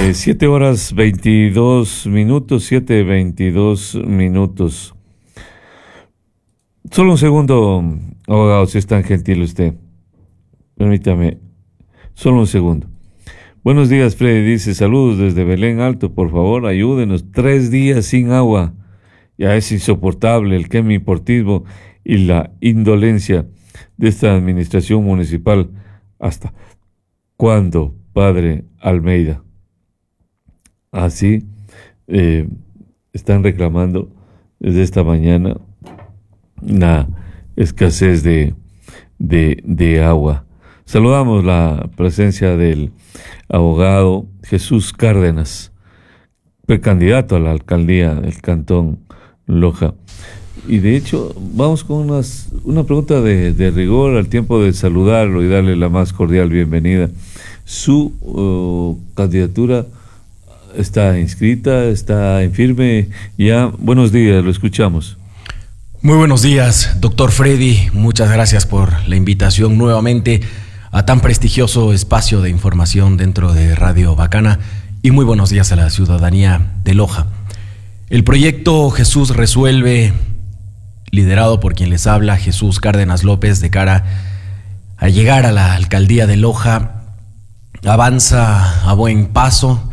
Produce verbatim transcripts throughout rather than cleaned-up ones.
Eh, siete horas veintidós minutos, siete veintidós minutos. Solo un segundo, abogado, si es tan gentil usted. Permítame, solo un segundo. Buenos días, Freddy, dice, saludos desde Belén Alto, por favor, ayúdenos. Tres días sin agua. Ya es insoportable el quemiportismo y la indolencia de esta administración municipal. ¿Hasta cuándo, padre Almeida? Así eh, están reclamando desde esta mañana una escasez de, de, de agua. Saludamos la presencia del abogado Jesús Cárdenas, precandidato a la alcaldía del Cantón Loja. Y de hecho, vamos con unas, una pregunta de, de rigor al tiempo de saludarlo y darle la más cordial bienvenida. Su uh, candidatura está inscrita, está en firme ya. Buenos días, lo escuchamos. Muy buenos días, doctor Freddy. Muchas gracias por la invitación nuevamente a tan prestigioso espacio de información dentro de Radio Bacana y muy buenos días a la ciudadanía de Loja. El proyecto Jesús Resuelve, liderado por quien les habla, Jesús Cárdenas López, de cara a llegar a la alcaldía de Loja, avanza a buen paso.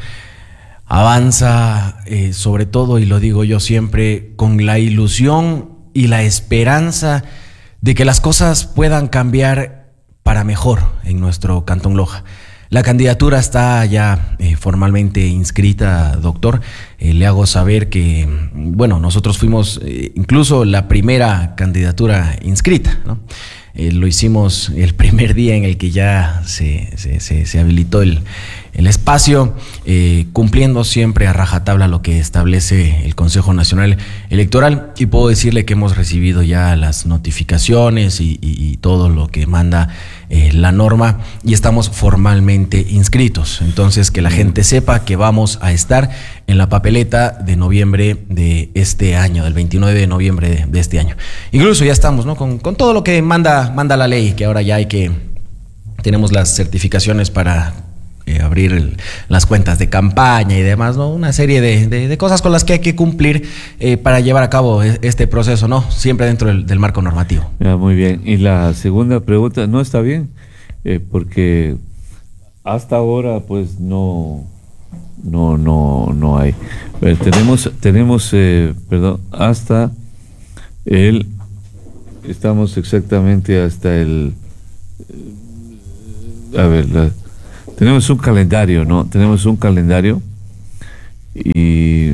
Avanza eh, sobre todo, y lo digo yo siempre, con la ilusión y la esperanza de que las cosas puedan cambiar para mejor en nuestro Cantón Loja. La candidatura está ya eh, formalmente inscrita, doctor. Eh, le hago saber que, bueno, nosotros fuimos eh, incluso la primera candidatura inscrita, ¿no? Eh, lo hicimos el primer día en el que ya se, se, se, se habilitó el, el espacio, eh, cumpliendo siempre a rajatabla lo que establece el Consejo Nacional Electoral, y puedo decirle que hemos recibido ya las notificaciones y, y, y todo lo que manda eh, la norma, y estamos formalmente inscritos. Entonces, que la gente sepa que vamos a estar en la papeleta de noviembre de este año, del veintinueve de noviembre de, de este año. Incluso ya estamos, ¿no? con, con todo lo que manda, manda la ley, que ahora ya hay que, tenemos las certificaciones para eh, abrir el, las cuentas de campaña y demás, ¿no? Una serie de, de, de cosas con las que hay que cumplir eh, para llevar a cabo este proceso, ¿no? Siempre dentro del, del marco normativo. Ya, muy bien. Y la segunda pregunta, no está bien, eh, porque hasta ahora, pues, no... No, no, no hay. Ver, tenemos, tenemos, eh, perdón, hasta el, estamos exactamente hasta el, a ver, la, tenemos un calendario, ¿no? Tenemos un calendario y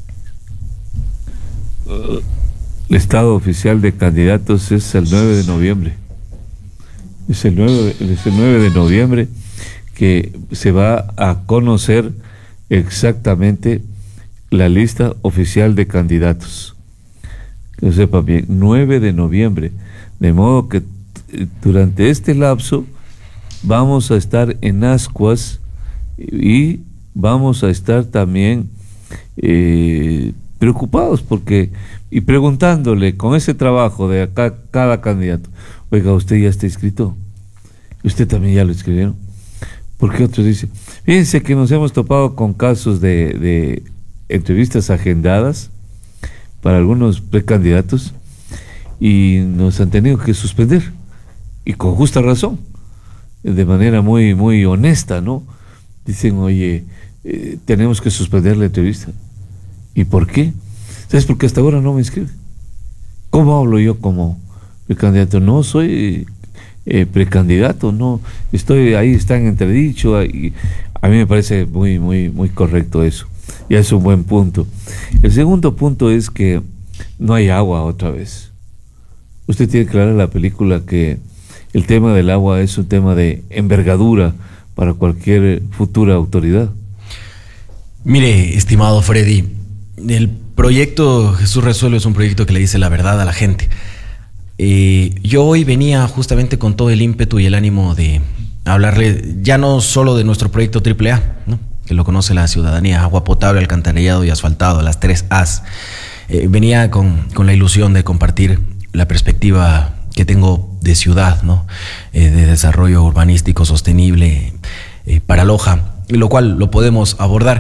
uh, el estado oficial de candidatos es el nueve de noviembre. Es el nueve, es el nueve de noviembre que se va a conocer exactamente la lista oficial de candidatos. Que lo sepa bien, nueve de noviembre. De modo que durante este lapso vamos a estar en ascuas y vamos a estar también eh, preocupados porque y preguntándole con ese trabajo de acá cada candidato, oiga, usted ya está inscrito, usted también ya lo inscribieron. Porque otros dicen, fíjense que nos hemos topado con casos de, de entrevistas agendadas para algunos precandidatos y nos han tenido que suspender, y con justa razón, de manera muy, muy honesta, ¿no? Dicen, oye, eh, tenemos que suspender la entrevista. ¿Y por qué? ¿Sabes? Porque hasta ahora no me inscribe. ¿Cómo hablo yo como precandidato? No soy... Eh, precandidato, no, estoy ahí, está en entredicho, y a mí me parece muy, muy, muy correcto eso, y es un buen punto. El segundo punto es que no hay agua otra vez. Usted tiene clara la película que el tema del agua es un tema de envergadura para cualquier futura autoridad. Mire, estimado Freddy, el proyecto Jesús Resuelve es un proyecto que le dice la verdad a la gente. Eh, yo hoy venía justamente con todo el ímpetu y el ánimo de hablarle ya no solo de nuestro proyecto triple A, ¿no? Que lo conoce la ciudadanía: agua potable, alcantarillado y asfaltado, las tres A's. Eh, venía con, con la ilusión de compartir la perspectiva que tengo de ciudad, ¿no? Eh, de desarrollo urbanístico sostenible eh, para Loja. lo cual lo podemos abordar.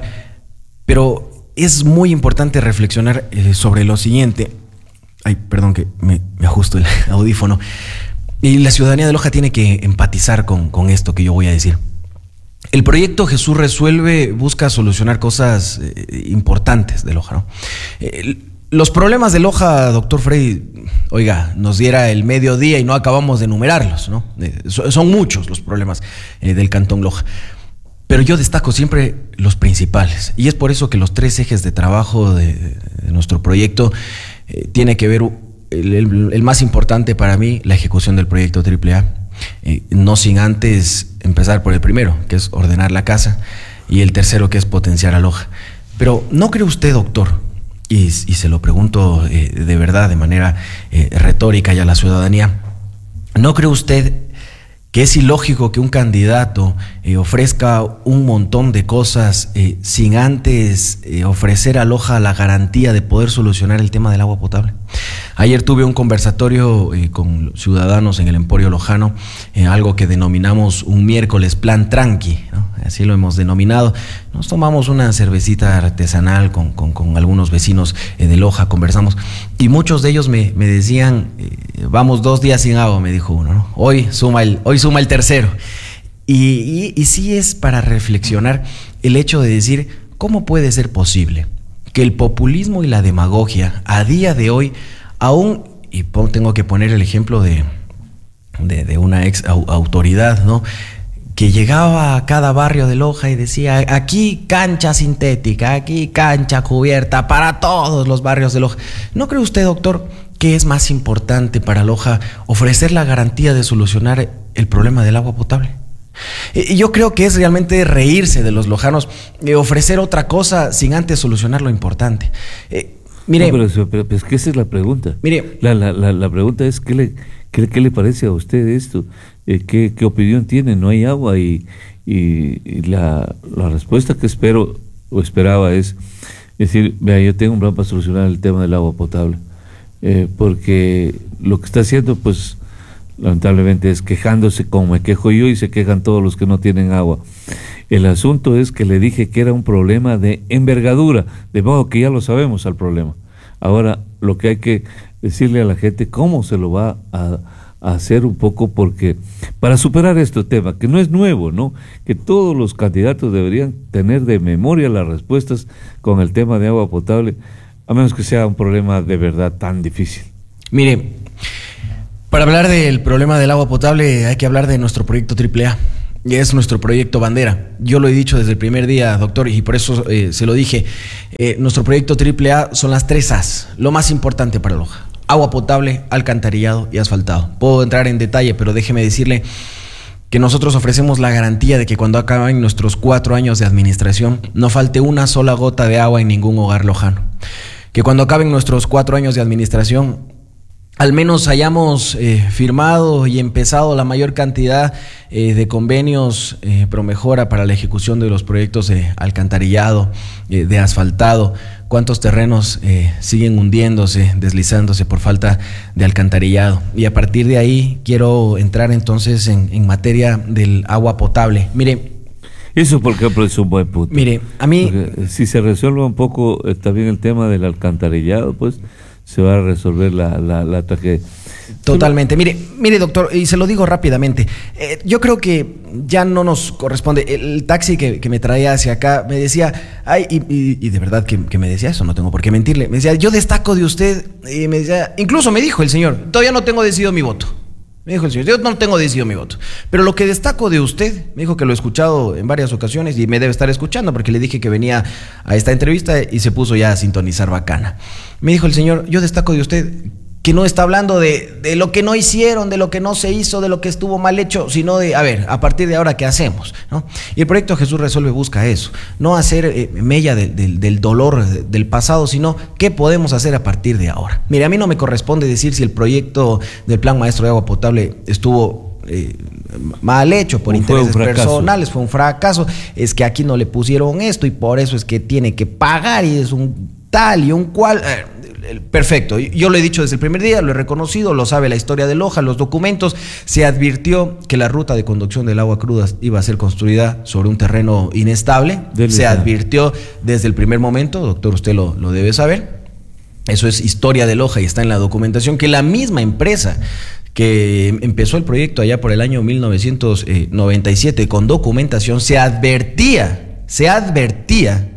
Pero es muy importante reflexionar eh, sobre lo siguiente. Ay, perdón que me, me ajusto el audífono. Y la ciudadanía de Loja tiene que empatizar con, con esto que yo voy a decir. El proyecto Jesús Resuelve busca solucionar cosas eh, importantes de Loja, ¿no? Eh, los problemas de Loja, doctor Freddy, oiga, nos diera el mediodía y no acabamos de enumerarlos, ¿no? Eh, so, son muchos los problemas eh, del Cantón Loja. Pero yo destaco siempre los principales. Y es por eso que los tres ejes de trabajo de, de nuestro proyecto eh, tiene que ver, el, el, el más importante para mí, la ejecución del proyecto triple A. Eh, no sin antes empezar por el primero, que es ordenar la casa, y el tercero, que es potenciar a Loja. Pero ¿no cree usted, doctor? Y, y se lo pregunto eh, de verdad, de manera eh, retórica y a la ciudadanía, ¿no cree usted que es ilógico que un candidato eh, ofrezca un montón de cosas eh, sin antes eh, ofrecer a Loja la garantía de poder solucionar el tema del agua potable? Ayer tuve un conversatorio eh, con ciudadanos en el Emporio Lojano, eh, algo que denominamos un miércoles plan tranqui, ¿no? Así lo hemos denominado. Nos tomamos una cervecita artesanal con, con, con algunos vecinos eh, de Loja, conversamos, y muchos de ellos me, me decían, eh, vamos dos días sin agua, me dijo uno, ¿no? Hoy suma el, hoy suma el tercero. Y, y, y sí es para reflexionar el hecho de decir, ¿cómo puede ser posible que el populismo y la demagogia a día de hoy aún, y tengo que poner el ejemplo de, de, de una ex autoridad, ¿no?, que llegaba a cada barrio de Loja y decía, aquí cancha sintética, aquí cancha cubierta para todos los barrios de Loja? ¿No cree usted, doctor, que es más importante para Loja ofrecer la garantía de solucionar el problema del agua potable? Y yo creo que es realmente reírse de los lojanos, eh, ofrecer otra cosa sin antes solucionar lo importante. Eh, Mire, no, pero, pero, pero es que esa es la pregunta. Mire, la, la, la, la pregunta es ¿qué le, qué, qué le parece a usted esto? Eh, ¿qué, ¿Qué opinión tiene? No hay agua y, y, y la, la respuesta que espero o esperaba es decir, vea, yo tengo un plan para solucionar el tema del agua potable, eh, porque lo que está haciendo, pues, lamentablemente es quejándose como me quejo yo y se quejan todos los que no tienen agua. El asunto es que le dije que era un problema de envergadura, de modo que ya lo sabemos al problema. Ahora lo que hay que decirle a la gente cómo se lo va a, a hacer un poco, porque para superar este tema, que no es nuevo, ¿no?, que todos los candidatos deberían tener de memoria las respuestas con el tema de agua potable, a menos que sea un problema de verdad tan difícil. Mire, para hablar del problema del agua potable hay que hablar de nuestro proyecto triple A. Es nuestro proyecto bandera. Yo lo he dicho desde el primer día, doctor, y por eso eh, se lo dije. Eh, nuestro proyecto triple A son las tres A's, lo más importante para Loja: agua potable, alcantarillado y asfaltado. Puedo entrar en detalle, pero déjeme decirle que nosotros ofrecemos la garantía de que cuando acaben nuestros cuatro años de administración no falte una sola gota de agua en ningún hogar lojano. Que cuando acaben nuestros cuatro años de administración al menos hayamos eh, firmado y empezado la mayor cantidad eh, de convenios eh, pro mejora para la ejecución de los proyectos de alcantarillado, eh, de asfaltado. ¿Cuántos terrenos eh, siguen hundiéndose, deslizándose por falta de alcantarillado? Y a partir de ahí quiero entrar entonces en, en materia del agua potable. Mire, eso, por ejemplo, es un buen punto. Mire, a mí, porque si se resuelve un poco eh, también el tema del alcantarillado, pues se va a resolver la, la, la tragedia. Totalmente. Mire, mire, doctor, y se lo digo rápidamente. Eh, yo creo que ya no nos corresponde. El taxi que, que me traía hacia acá me decía, ay, y, y, y de verdad que, que me decía eso, no tengo por qué mentirle. Me decía, yo destaco de usted, y me decía, incluso me dijo el señor, todavía no tengo decidido mi voto. Me dijo el señor, yo no tengo decidido mi voto. Pero lo que destaco de usted, me dijo que lo he escuchado en varias ocasiones y me debe estar escuchando porque le dije que venía a esta entrevista y se puso ya a sintonizar bacana. Me dijo el señor, yo destaco de usted que no está hablando de, de lo que no hicieron, de lo que no se hizo, de lo que estuvo mal hecho, sino de, a ver, a partir de ahora, ¿qué hacemos?, ¿no? Y el proyecto Jesús Resuelve busca eso, no hacer eh, mella de, de, del dolor de, del pasado, sino qué podemos hacer a partir de ahora. Mire, a mí no me corresponde decir si el proyecto del Plan Maestro de Agua Potable estuvo eh, mal hecho por intereses personales, fue un fracaso, es que aquí no le pusieron esto y por eso es que tiene que pagar y es un tal y un cual... Eh, perfecto. Yo lo he dicho desde el primer día, lo he reconocido, lo sabe la historia de Loja, los documentos. Se advirtió que la ruta de conducción del agua cruda iba a ser construida sobre un terreno inestable. Dele se advirtió desde el primer momento, doctor, usted lo, lo debe saber. Eso es historia de Loja y está en la documentación, que la misma empresa que empezó el proyecto allá por el año mil novecientos noventa y siete con documentación, se advertía, se advertía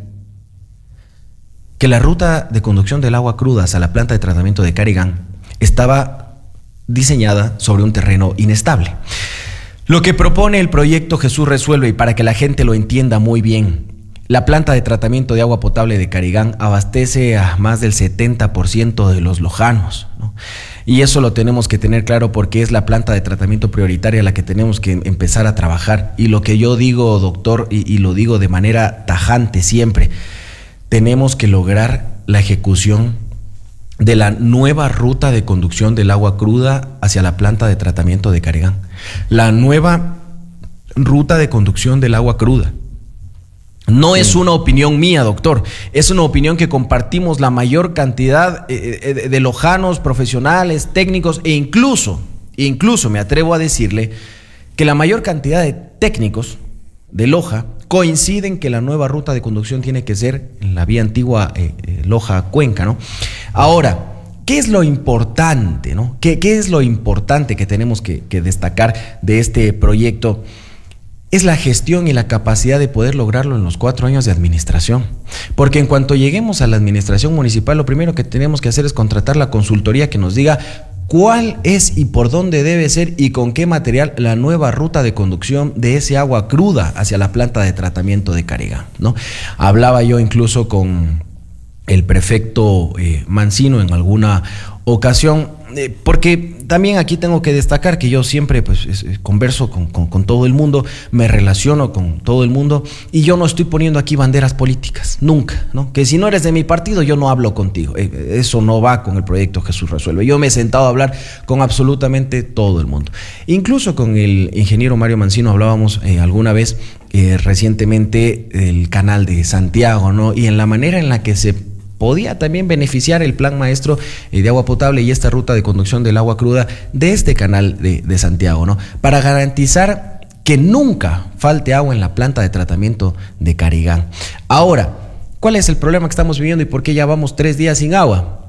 que la ruta de conducción del agua cruda hacia la planta de tratamiento de Carigán estaba diseñada sobre un terreno inestable. Lo que propone el proyecto Jesús Resuelve, y para que la gente lo entienda muy bien, la planta de tratamiento de agua potable de Carigán abastece a más del setenta por ciento de los lojanos, ¿no? Y eso lo tenemos que tener claro porque es la planta de tratamiento prioritaria la que tenemos que empezar a trabajar. Y lo que yo digo, doctor, y, y lo digo de manera tajante siempre, tenemos que lograr la ejecución de la nueva ruta de conducción del agua cruda hacia la planta de tratamiento de Carigán. La nueva ruta de conducción del agua cruda. No sí. es una opinión mía, doctor, es una opinión que compartimos la mayor cantidad eh, de lojanos, profesionales, técnicos e incluso, incluso me atrevo a decirle que la mayor cantidad de técnicos de Loja coinciden que la nueva ruta de conducción tiene que ser en la vía antigua eh, eh, Loja-Cuenca, ¿no? Ahora, ¿qué es lo importante, ¿no? ¿Qué, qué es lo importante que tenemos que, que destacar de este proyecto? Es la gestión y la capacidad de poder lograrlo en los cuatro años de administración. Porque en cuanto lleguemos a la administración municipal, lo primero que tenemos que hacer es contratar la consultoría que nos diga cuál es y por dónde debe ser y con qué material la nueva ruta de conducción de ese agua cruda hacia la planta de tratamiento de Carigán, ¿no? Hablaba yo incluso con el prefecto eh, Mancino en alguna ocasión, eh, porque también aquí tengo que destacar que yo siempre pues es, es, converso con, con, con todo el mundo, me relaciono con todo el mundo y yo no estoy poniendo aquí banderas políticas, nunca, ¿no? Que si no eres de mi partido yo no hablo contigo, eh, eso no va con el proyecto Jesús Resuelve. Yo me he sentado a hablar con absolutamente todo el mundo, incluso con el ingeniero Mario Mancino hablábamos eh, alguna vez eh, recientemente del canal de Santiago, ¿no? Y en la manera en la que se podía también beneficiar el plan maestro de agua potable y esta ruta de conducción del agua cruda de este canal de, de Santiago, ¿no? Para garantizar que nunca falte agua en la planta de tratamiento de Carigán. Ahora, ¿cuál es el problema que estamos viviendo y por qué ya vamos tres días sin agua?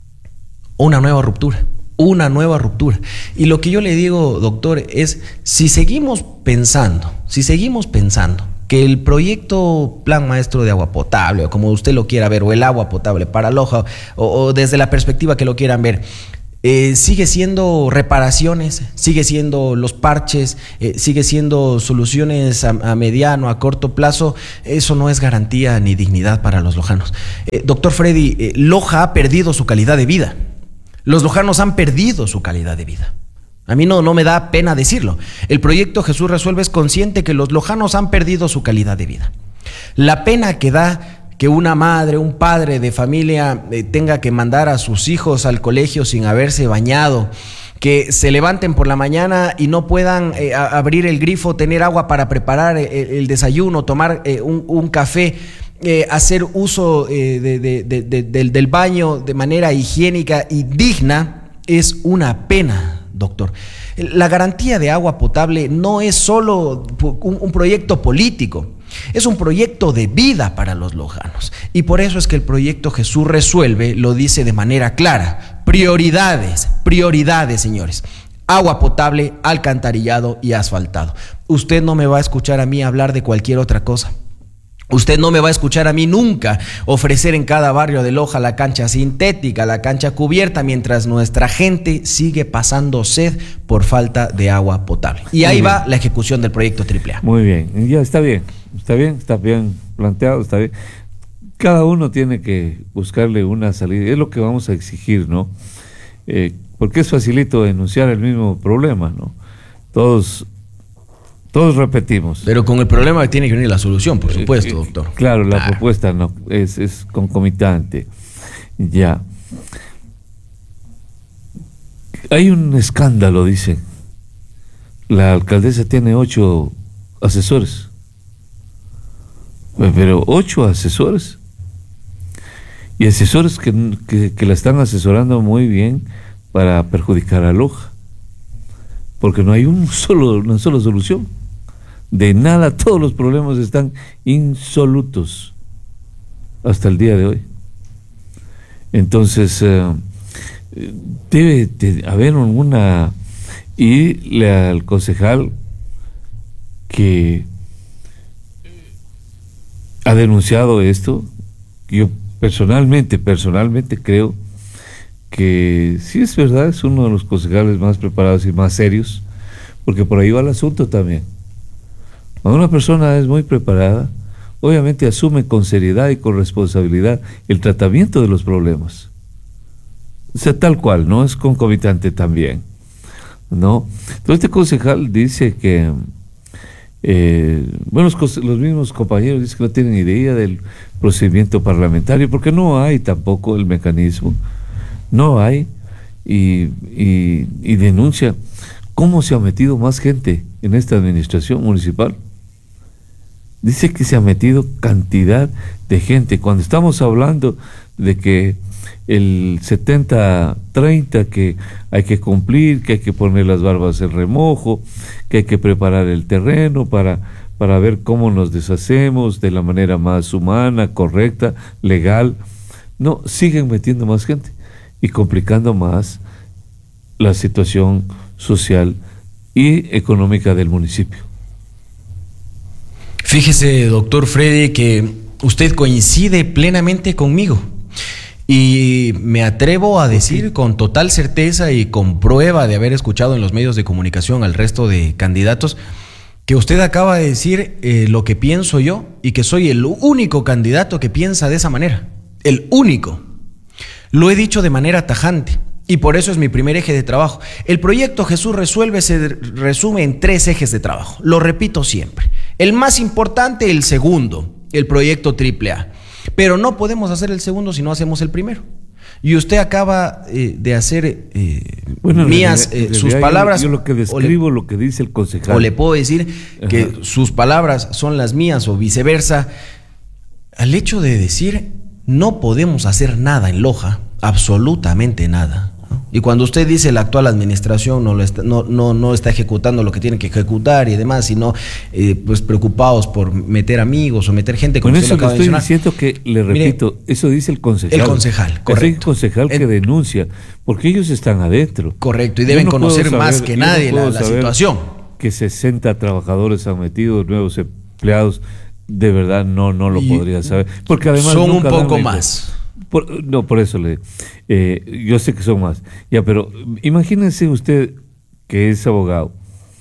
Una nueva ruptura, una nueva ruptura. Y lo que yo le digo, doctor, es si seguimos pensando, si seguimos pensando que el proyecto Plan Maestro de Agua Potable, o como usted lo quiera ver, o el agua potable para Loja, o, o desde la perspectiva que lo quieran ver, eh, sigue siendo reparaciones, sigue siendo los parches, eh, sigue siendo soluciones a, a mediano, a corto plazo, eso no es garantía ni dignidad para los lojanos. Eh, doctor Freddy, eh, Loja ha perdido su calidad de vida. Los lojanos han perdido su calidad de vida. A mí no, no me da pena decirlo. El proyecto Jesús Resuelve es consciente que los lojanos han perdido su calidad de vida. La pena que da que una madre, un padre de familia eh, tenga que mandar a sus hijos al colegio sin haberse bañado, que se levanten por la mañana y no puedan eh, a, abrir el grifo, tener agua para preparar el, el desayuno, tomar eh, un, un café, eh, hacer uso eh, de, de, de, de, del, del baño de manera higiénica y digna, es una pena. Doctor, la garantía de agua potable no es solo un, un proyecto político, es un proyecto de vida para los lojanos. Y por eso es que el proyecto Jesús Resuelve lo dice de manera clara. Prioridades, prioridades, señores. Agua potable, alcantarillado y asfaltado. Usted no me va a escuchar a mí hablar de cualquier otra cosa. Usted no me va a escuchar a mí nunca ofrecer en cada barrio de Loja la cancha sintética, la cancha cubierta, mientras nuestra gente sigue pasando sed por falta de agua potable. Y ahí va la ejecución del proyecto triple A. Muy bien, ya está bien, está bien, está bien planteado, está bien. Cada uno tiene que buscarle una salida, es lo que vamos a exigir, ¿no? Eh, porque es facilito denunciar el mismo problema, ¿no? Todos... Todos repetimos. Pero con el problema tiene que venir la solución, por supuesto, doctor. Claro, la ah. propuesta no es, es concomitante. Ya. Hay un escándalo, dice. La alcaldesa tiene ocho asesores. Pero ocho asesores. y asesores que, que, que la están asesorando muy bien para perjudicar a Loja, porque no hay un solo, una sola solución. De nada, todos los problemas están insolutos hasta el día de hoy. Entonces, eh, debe de haber alguna... Y le, al concejal que ha denunciado esto, yo personalmente, personalmente creo que sí es verdad, es uno de los concejales más preparados y más serios, porque por ahí va el asunto también. Cuando una persona es muy preparada, obviamente asume con seriedad y con responsabilidad el tratamiento de los problemas. O sea, tal cual, no es concomitante también, ¿no? Entonces este concejal dice que, eh, bueno, los, los mismos compañeros dicen que no tienen idea del procedimiento parlamentario, porque no hay tampoco el mecanismo, no hay, y, y, y denuncia cómo se ha metido más gente en esta administración municipal. Dice que se ha metido cantidad de gente. Cuando estamos hablando de que el setenta treinta que hay que cumplir, que hay que poner las barbas en remojo, que hay que preparar el terreno para, para ver cómo nos deshacemos de la manera más humana, correcta, legal. No, siguen metiendo más gente y complicando más la situación social y económica del municipio. Fíjese, doctor Freddy, que usted coincide plenamente conmigo. Y me atrevo a decir con total certeza y con prueba de haber escuchado en los medios de comunicación al resto de candidatos, que usted acaba de decir eh, lo que pienso yo y que soy el único candidato que piensa de esa manera. El único. Lo he dicho de manera tajante y por eso es mi primer eje de trabajo. El proyecto Jesús Resuelve se resume en tres ejes de trabajo. Lo repito siempre. El más importante, el segundo, el proyecto triple A. Pero no podemos hacer el segundo si no hacemos el primero. Y usted acaba eh, de hacer eh, bueno, mías eh, realidad, sus palabras. Yo, yo lo que describo, le, lo que dice el concejal. O le puedo decir que Ajá. sus palabras son las mías o viceversa. Al hecho de decir no podemos hacer nada en Loja, absolutamente nada. Y cuando usted dice la actual administración no, lo está, no, no, no está ejecutando lo que tiene que ejecutar y demás, sino eh, pues preocupados por meter amigos o meter gente como con usted eso lo acaba le de estoy mencionar. diciendo que, le repito, Mire, eso dice el concejal. El concejal, correcto. Es el concejal que el, denuncia, porque ellos están adentro. Correcto, y deben no conocer saber, más que nadie no la, la situación. Que sesenta trabajadores han metido, nuevos empleados, de verdad no, no lo y podría saber. Porque además son un poco más. Por, no, por eso le... Eh, yo sé que son más. Ya, pero imagínense usted que es abogado.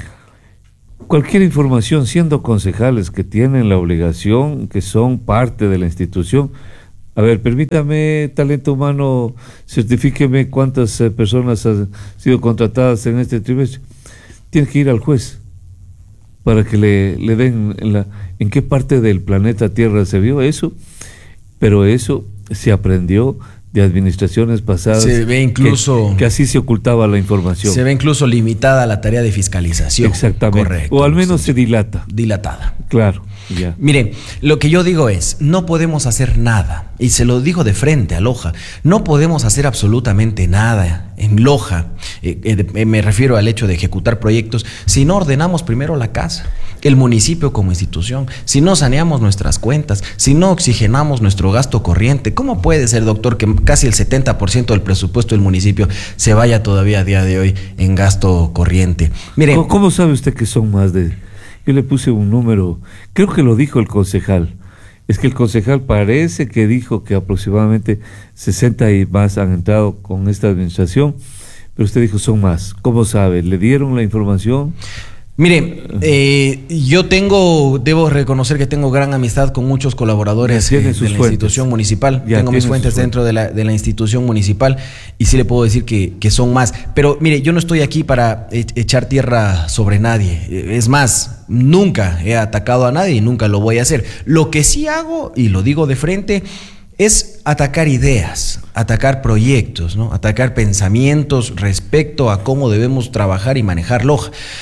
Cualquier información, siendo concejales que tienen la obligación, que son parte de la institución. A ver, permítame, talento humano, certifíqueme cuántas eh, personas han sido contratadas en este trimestre. Tiene que ir al juez para que le, le den en, la, en qué parte del planeta Tierra se vio eso. Pero eso se aprendió de administraciones pasadas. Se ve incluso... Que, que así se ocultaba la información. Se ve incluso limitada la tarea de fiscalización. Exactamente. Correcto. O al menos se dilata. Dilatada. Claro. Ya. Mire, lo que yo digo es, no podemos hacer nada, y se lo digo de frente a Loja, no podemos hacer absolutamente nada en Loja, eh, eh, me refiero al hecho de ejecutar proyectos, si no ordenamos primero la casa, el municipio como institución, si no saneamos nuestras cuentas, si no oxigenamos nuestro gasto corriente. ¿Cómo puede ser, doctor, que casi el setenta por ciento del presupuesto del municipio se vaya todavía a día de hoy en gasto corriente? Mire, ¿Cómo, cómo sabe usted que son más de...? Yo le puse un número, creo que lo dijo el concejal. Es que el concejal parece que dijo que aproximadamente sesenta y más han entrado con esta administración, pero usted dijo son más. ¿Cómo sabe? ¿Le dieron la información? Mire, eh, yo tengo, debo reconocer que tengo gran amistad con muchos colaboradores eh, de la fuentes. institución municipal. Ya tengo mis fuentes dentro de la, de la institución municipal y sí le puedo decir que, que son más. Pero mire, yo no estoy aquí para e echar tierra sobre nadie. Es más, nunca he atacado a nadie y nunca lo voy a hacer. Lo que sí hago, y lo digo de frente, es atacar ideas, atacar proyectos, ¿no? Atacar pensamientos respecto a cómo debemos trabajar y manejar Loja.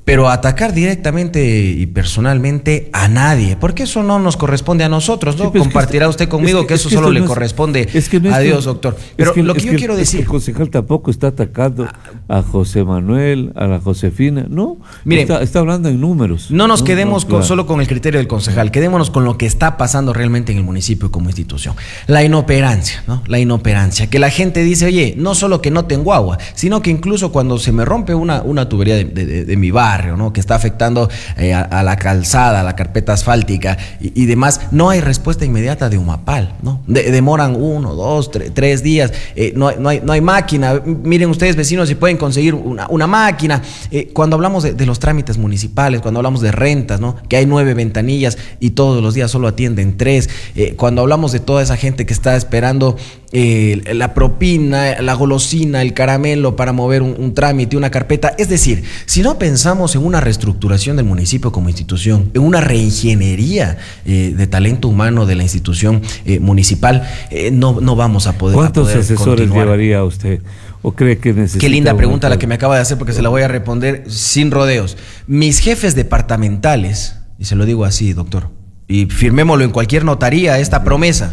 pero atacar directamente y personalmente a nadie, porque eso no nos corresponde a nosotros, ¿no? Sí, compartirá que usted conmigo es que, que eso que solo le no es, corresponde es que no a Dios, doctor. Pero que, lo que yo que, quiero decir... El concejal tampoco está atacando a José Manuel, a la Josefina, no, mire, está, está hablando en números. No nos no, quedemos no, claro. con, solo con el criterio del concejal, quedémonos con lo que está pasando realmente en el municipio como institución. La inoperancia, ¿no? La inoperancia, que la gente dice, oye, no solo que no tengo agua, sino que incluso cuando se me rompe una, una tubería de, de, de, de mi barrio, ¿no? Que está afectando eh, a, a la calzada, a la carpeta asfáltica y, y demás, no hay respuesta inmediata de Humapal, ¿no? De, demoran uno, dos, tre, tres días, eh, no, no, hay, no hay máquina. Miren ustedes, vecinos, si pueden conseguir una, una máquina. Eh, cuando hablamos de, de los trámites municipales, cuando hablamos de rentas, ¿no? Que hay nueve ventanillas y todos los días solo atienden tres. Eh, cuando hablamos de toda esa gente que está esperando eh, la propina, la golosina, el caramelo para mover un, un trámite, una carpeta. Es decir, si no pensamos en una reestructuración del municipio como institución, en una reingeniería eh, de talento humano de la institución eh, municipal, eh, no, no vamos a poder ¿Cuántos a poder asesores continuar. llevaría usted? ¿O cree que necesita? Qué linda pregunta la que me acaba de hacer, porque se la voy a responder sin rodeos. Mis jefes departamentales, y se lo digo así, doctor, y firmémoslo en cualquier notaría, esta promesa.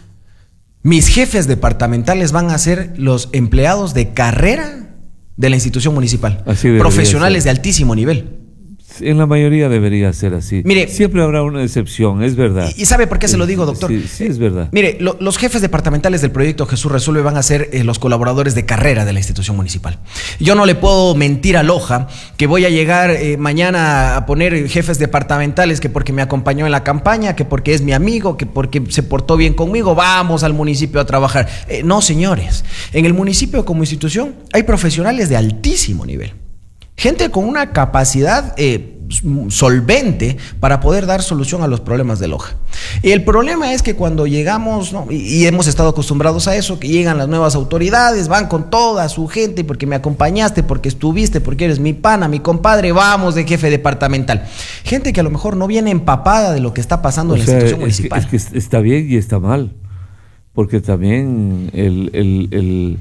Mis jefes departamentales van a ser los empleados de carrera de la institución municipal. Profesionales ser. de altísimo nivel. En la mayoría debería ser así. Mire, siempre habrá una excepción, es verdad. ¿Y sabe por qué se lo digo, doctor? Sí, sí es verdad. Mire, lo, los jefes departamentales del proyecto Jesús Resuelve van a ser eh, los colaboradores de carrera de la institución municipal. Yo no le puedo mentir a Loja que voy a llegar eh, mañana a poner jefes departamentales que porque me acompañó en la campaña, que porque es mi amigo, que porque se portó bien conmigo, vamos al municipio a trabajar. Eh, no, señores. En el municipio como institución hay profesionales de altísimo nivel. Gente con una capacidad eh, solvente para poder dar solución a los problemas de Loja. Y el problema es que cuando llegamos, ¿no? y, y hemos estado acostumbrados a eso, que llegan las nuevas autoridades, van con toda su gente, porque me acompañaste, porque estuviste, porque eres mi pana, mi compadre, vamos de jefe departamental. Gente que a lo mejor no viene empapada de lo que está pasando o en sea, la institución es municipal. Que, es que está bien y está mal, porque también el... el, el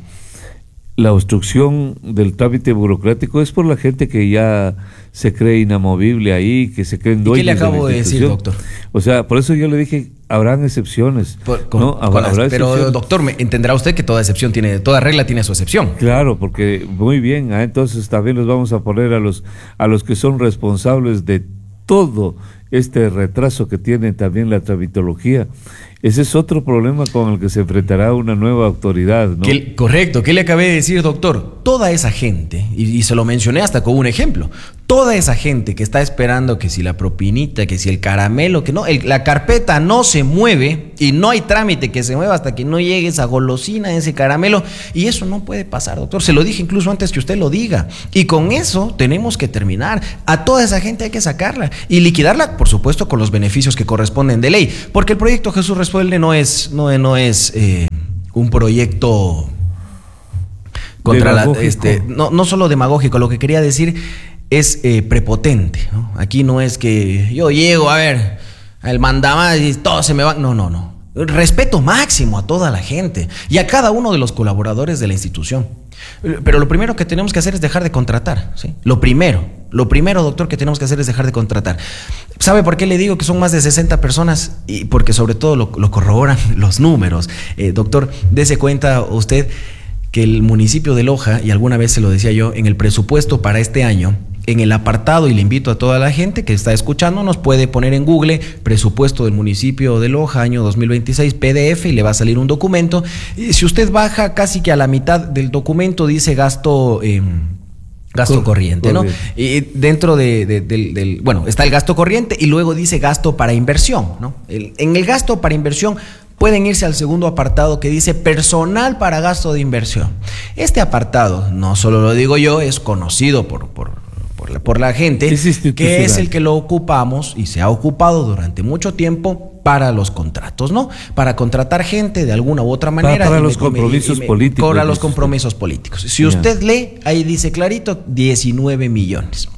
la obstrucción del trámite burocrático es por la gente que ya se cree inamovible ahí, que se creen dueños. ¿Y qué le acabo de, de decir, doctor? O sea, por eso yo le dije, habrán excepciones. Por, con, ¿no? Con las, pero, excepciones. Doctor, me entenderá usted que toda excepción tiene, toda regla tiene su excepción. Claro, porque muy bien, ¿eh? Entonces también los vamos a poner a los, a los que son responsables de todo este retraso que tiene también la tramitología. Ese es otro problema con el que se enfrentará una nueva autoridad, ¿no? ¿Qué, correcto, ¿qué le acabé de decir, doctor? Toda esa gente, y, y se lo mencioné hasta con un ejemplo, toda esa gente que está esperando que si la propinita, que si el caramelo, que no, el, la carpeta no se mueve y no hay trámite que se mueva hasta que no llegue esa golosina, ese caramelo, y eso no puede pasar, doctor. Se lo dije incluso antes que usted lo diga, y con eso tenemos que terminar. A toda esa gente hay que sacarla y liquidarla, por supuesto, con los beneficios que corresponden de ley, porque el proyecto Jesús Resuelve no es, no, no es eh, un proyecto contra la, este, no, no solo demagógico. Lo que quería decir es eh, prepotente, ¿no? Aquí no es que yo llego a ver el mandamás y todos se me van. No, no, no. Respeto máximo a toda la gente y a cada uno de los colaboradores de la institución. Pero lo primero que tenemos que hacer es dejar de contratar, ¿sí? Lo primero, lo primero, doctor, que tenemos que hacer es dejar de contratar. ¿Sabe por qué le digo que son más de sesenta personas? Y porque sobre todo lo, lo corroboran los números. Eh, doctor, dése cuenta usted que el municipio de Loja, y alguna vez se lo decía yo, en el presupuesto para este año, en el apartado, y le invito a toda la gente que está escuchando, nos puede poner en Google presupuesto del municipio de Loja, año dos mil veintiséis, P D F, y le va a salir un documento. Y si usted baja casi que a la mitad del documento, dice gasto... Eh, Gasto Cor corriente, ¿no? Corriente. Y dentro de, de, del, del, bueno, está el gasto corriente y luego dice gasto para inversión, ¿no? El, en el gasto para inversión pueden irse al segundo apartado que dice personal para gasto de inversión. Este apartado, no solo lo digo yo, es conocido por, por, por, la, por la gente, es que es el que lo ocupamos y se ha ocupado durante mucho tiempo para los contratos, ¿no? Para contratar gente de alguna u otra manera. Para, para los me, compromisos me, me, políticos. Para los compromisos políticos. Si yeah. usted lee, ahí dice clarito, diecinueve millones.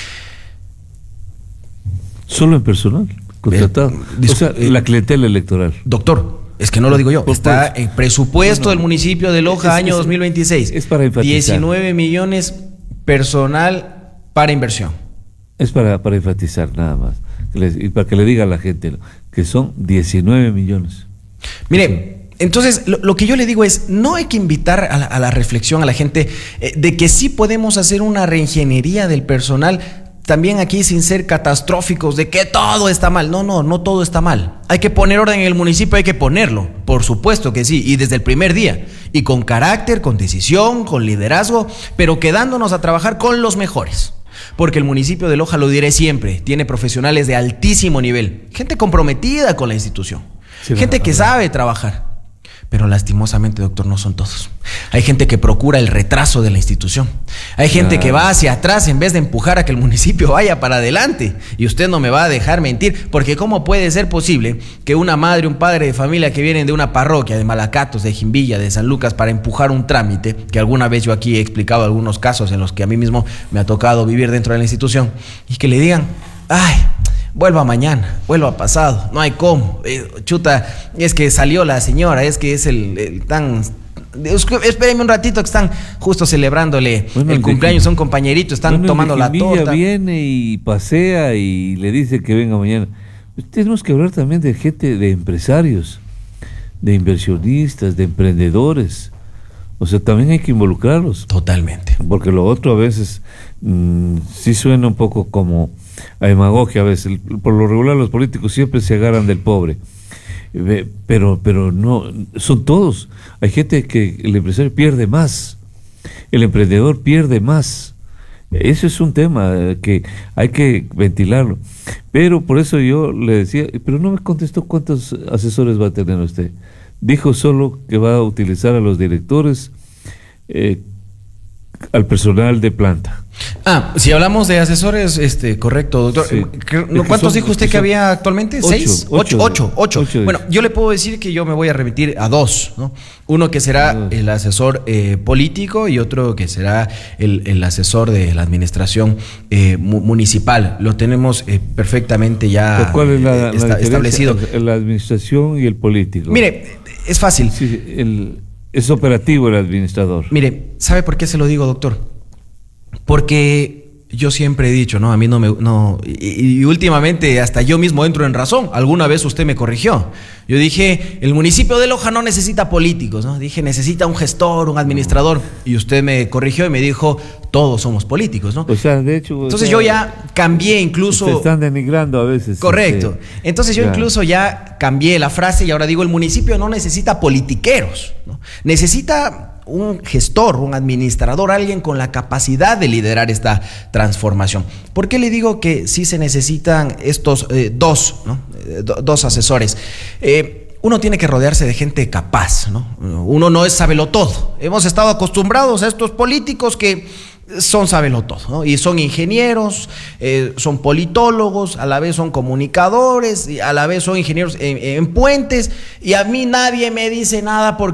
Solo en personal, contratado. Eh, o sea, eh, la clientela electoral. Doctor, es que no lo digo yo, pues, está en presupuesto no, no. del municipio de Loja, es, año es, dos mil veintiséis. Es para enfatizar. diecinueve millones personal para inversión. Es para, para enfatizar nada más, que les, y para que le diga a la gente, ¿no?, que son diecinueve millones. Mire, entonces lo, lo que yo le digo es, no hay que invitar a la, a la reflexión a la gente eh, de que sí podemos hacer una reingeniería del personal, también aquí sin ser catastróficos, de que todo está mal. No, no, no todo está mal. Hay que poner orden en el municipio, hay que ponerlo, por supuesto que sí, y desde el primer día, y con carácter, con decisión, con liderazgo, pero quedándonos a trabajar con los mejores. Porque el municipio de Loja, lo diré siempre, tiene profesionales de altísimo nivel, gente comprometida con la institución, sí, gente que sabe trabajar. Pero lastimosamente, doctor, no son todos. Hay gente que procura el retraso de la institución. Hay gente que va hacia atrás en vez de empujar a que el municipio vaya para adelante. Y usted no me va a dejar mentir, porque ¿cómo puede ser posible que una madre, un padre de familia que vienen de una parroquia, de Malacatos, de Jimbilla, de San Lucas, para empujar un trámite, que alguna vez yo aquí he explicado algunos casos en los que a mí mismo me ha tocado vivir dentro de la institución, y que le digan, ay, vuelva mañana, vuelva pasado, no hay cómo, eh, chuta, es que salió la señora, es que es el, el tan... Espérenme un ratito que están justo celebrándole bueno, el cumpleaños, son compañeritos, están bueno, tomando la torta. Viene y pasea y le dice que venga mañana. Tenemos que hablar también de gente, de empresarios, de inversionistas, de emprendedores. O sea, también hay que involucrarlos. Totalmente. Porque lo otro a veces mmm, sí suena un poco como a demagogia a veces. Por lo regular los políticos siempre se agarran del pobre. Pero, pero no, son todos. Hay gente que el empresario pierde más, el emprendedor pierde más. Eso es un tema que hay que ventilarlo. Pero por eso yo le decía, pero no me contestó cuántos asesores va a tener usted. Dijo solo que va a utilizar a los directores, eh, al personal de planta. Ah, si hablamos de asesores, este, correcto, doctor. Sí. ¿Cuántos son, dijo usted que son, había actualmente? Ocho, ¿Seis? Ocho, ocho, ocho. ocho. Bueno, yo le puedo decir que yo me voy a remitir a dos, ¿no? Uno que será ah. el asesor eh, político y otro que será el, el asesor de la administración eh, mu municipal. Lo tenemos eh, perfectamente ya ¿Cuál es la, esta, la establecido. La administración y el político. Mire, es fácil. Sí, el, es operativo el administrador. Mire, ¿sabe por qué se lo digo, doctor? Porque yo siempre he dicho, ¿no? A mí no me... no y, y últimamente hasta yo mismo entro en razón. Alguna vez usted me corrigió. Yo dije, el municipio de Loja no necesita políticos, ¿no? Dije, necesita un gestor, un administrador. Y usted me corrigió y me dijo, todos somos políticos, ¿no? O sea, de hecho... Entonces o sea, yo ya cambié incluso... Se están denigrando a veces. Correcto. Este, Entonces yo ya. incluso ya cambié la frase y ahora digo, el municipio no necesita politiqueros, ¿no? Necesita un gestor, un administrador, alguien con la capacidad de liderar esta transformación. ¿Por qué le digo que sí se necesitan estos eh, dos, ¿no? eh, do, dos asesores? Eh, uno tiene que rodearse de gente capaz, ¿no? Uno no es sabelotodo. Hemos estado acostumbrados a estos políticos que son sabelotodo, ¿no? Y son ingenieros, eh, son politólogos, a la vez son comunicadores, y a la vez son ingenieros en, en puentes, y a mí nadie me dice nada porque